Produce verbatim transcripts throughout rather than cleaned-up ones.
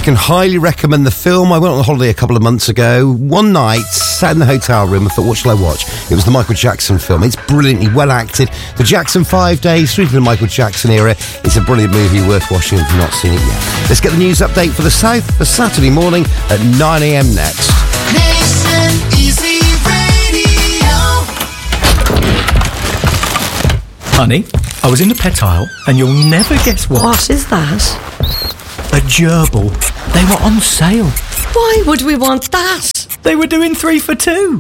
can highly recommend the film. I went on a holiday a couple of months ago. One night, sat in the hotel room, I thought, what shall I watch? It was the Michael Jackson film. It's brilliantly well acted. The Jackson Five Days through to the Michael Jackson era. It's a brilliant movie, worth watching if you've not seen it yet. Let's get the news update for the South for Saturday morning at nine a.m. next. Nation Easy Radio. Honey, I was in the pet aisle and you'll never guess what. What is that? A gerbil. They were on sale. Why would we want that? They were doing three for two.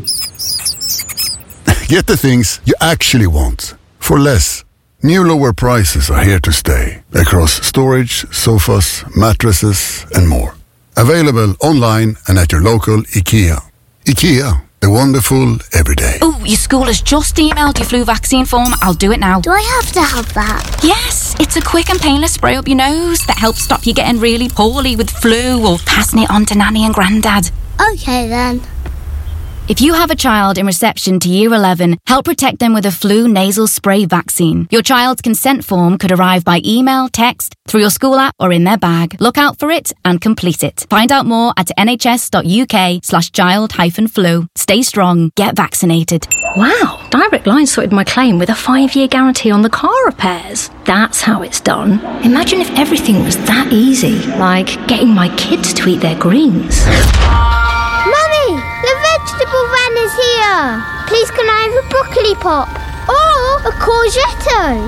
Get the things you actually want for less. New lower prices are here to stay across storage, sofas, mattresses and more. Available online and at your local IKEA. IKEA, the wonderful everyday. Oh, your school has just emailed your flu vaccine form. I'll do it now. Do I have to have that? Yes, it's a quick and painless spray up your nose that helps stop you getting really poorly with flu or passing it on to Nanny and Grandad. Okay then. If you have a child in reception to Year eleven, help protect them with a flu nasal spray vaccine. Your child's consent form could arrive by email, text, through your school app or in their bag. Look out for it and complete it. Find out more at nhs.uk slash child hyphen flu. Stay strong. Get vaccinated. Wow, Direct Line sorted my claim with a five-year guarantee on the car repairs. That's how it's done. Imagine if everything was that easy, like getting my kids to eat their greens. Mummy, the vegetable van is here. Please can I have a broccoli pop? Or a courgette?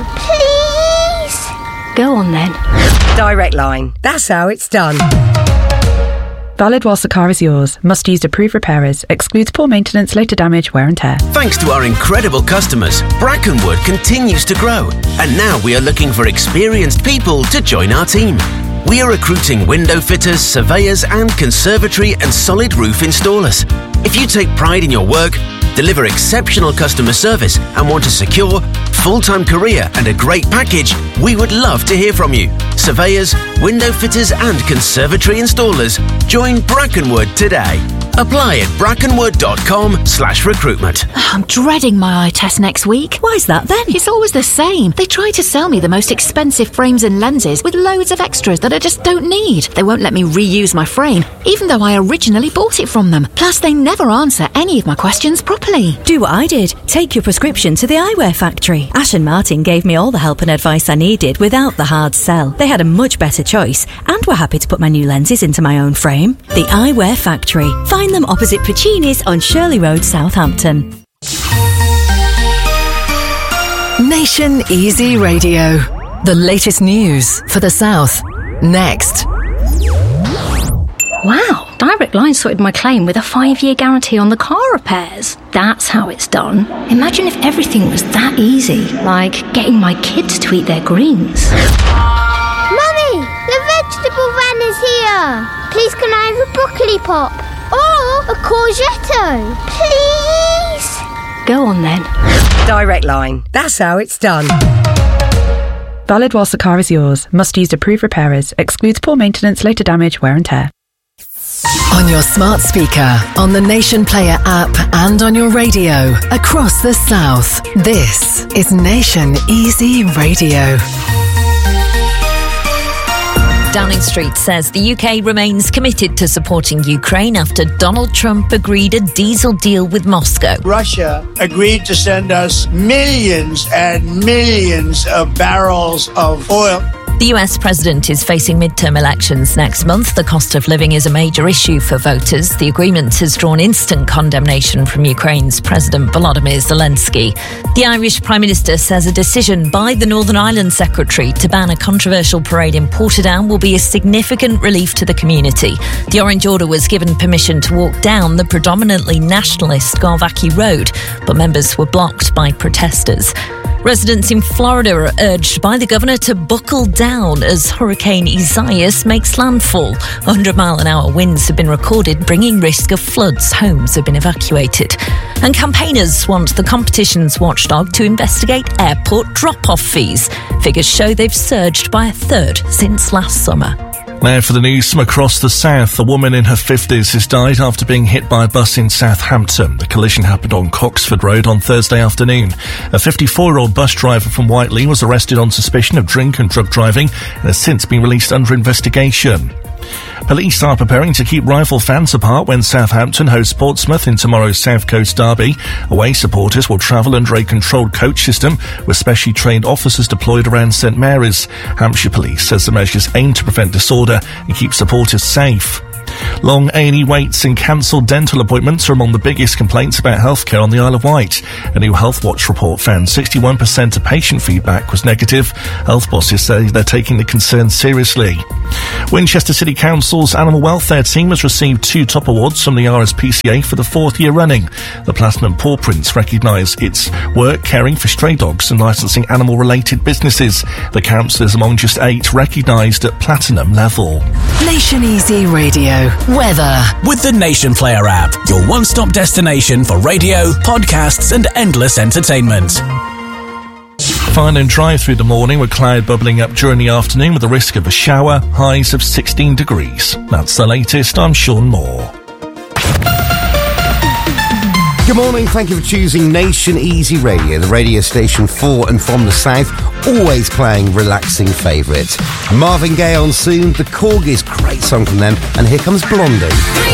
Please? Go on then. Direct Line. That's how it's done. Valid whilst the car is yours. Must use approved repairers. Excludes poor maintenance, later damage, wear and tear. Thanks to our incredible customers, Brackenwood continues to grow. And now we are looking for experienced people to join our team. We are recruiting window fitters, surveyors and conservatory and solid roof installers. If you take pride in your work, deliver exceptional customer service and want a secure, full-time career and a great package, we would love to hear from you. Surveyors, window fitters and conservatory installers, join Brackenwood today. Apply at brackenwood.com slash recruitment. I'm dreading my eye test next week. Why's that then? It's always the same. They try to sell me the most expensive frames and lenses with loads of extras that I just don't need. They won't let me reuse my frame, even though I originally bought it from them. Plus, they never answer any of my questions properly. Do what I did. Take your prescription to the Eyewear Factory. Ash and Martin gave me all the help and advice I needed without the hard sell. They had a much better choice and were happy to put my new lenses into my own frame. The Eyewear Factory. Find them opposite Puccini's on Shirley Road, Southampton. Nation Easy Radio. The latest news for the South. Next. Wow, Direct Line sorted my claim with a five-year guarantee on the car repairs. That's how it's done. Imagine if everything was that easy, like getting my kids to eat their greens. Mummy, the vegetable van is here. Please can I have a broccoli pop? Or a courgette? Please? Go on then. Direct Line. That's how it's done. Valid whilst the car is yours. Must use approved repairers. Excludes poor maintenance, later damage, wear and tear. On your smart speaker, on the Nation Player app and on your radio across the South. This is Nation Easy Radio. Downing Street says the U K remains committed to supporting Ukraine after Donald Trump agreed a diesel deal with Moscow. Russia agreed to send us millions and millions of barrels of oil. The U S president is facing midterm elections next month. The cost of living is a major issue for voters. The agreement has drawn instant condemnation from Ukraine's President Volodymyr Zelensky. The Irish Prime Minister says a decision by the Northern Ireland Secretary to ban a controversial parade in Portadown will be a significant relief to the community. The Orange Order was given permission to walk down the predominantly nationalist Garvaki Road, but members were blocked by protesters. Residents in Florida are urged by the governor to buckle down as Hurricane Isaias makes landfall. one hundred mile an hour winds have been recorded, bringing risk of floods. Homes have been evacuated. And campaigners want the competition's watchdog to investigate airport drop-off fees. Figures show they've surged by a third since last summer. Now for the news from across the south. A woman in her fifties has died after being hit by a bus in Southampton. The collision happened on Coxford Road on Thursday afternoon. A fifty-four-year-old bus driver from Whiteley was arrested on suspicion of drink and drug driving and has since been released under investigation. Police are preparing to keep rival fans apart when Southampton hosts Portsmouth in tomorrow's South Coast derby. Away supporters will travel under a controlled coach system with specially trained officers deployed around St Mary's. Hampshire Police says the measures aim to prevent disorder and keep supporters safe. Long A and E waits and cancelled dental appointments are among the biggest complaints about healthcare on the Isle of Wight. A new Health Watch report found sixty-one percent of patient feedback was negative. Health bosses say they're taking the concern seriously. Winchester City Council's Animal Welfare team has received two top awards from the R S P C A for the fourth year running. The Platinum Paw Prints recognise its work caring for stray dogs and licensing animal-related businesses. The council is among just eight recognised at Platinum level. Nation Easy Radio. Weather. With the Nation Player app, your one-stop destination for radio, podcasts and endless entertainment. Fine and dry through the morning with cloud bubbling up during the afternoon with the risk of a shower, highs of sixteen degrees. That's the latest. I'm Sean Moore. Good morning, thank you for choosing Nation Easy Radio, the radio station for and from the south, always playing relaxing favourites. Marvin Gaye on soon, The Corgis, great song from them, and here comes Blondie.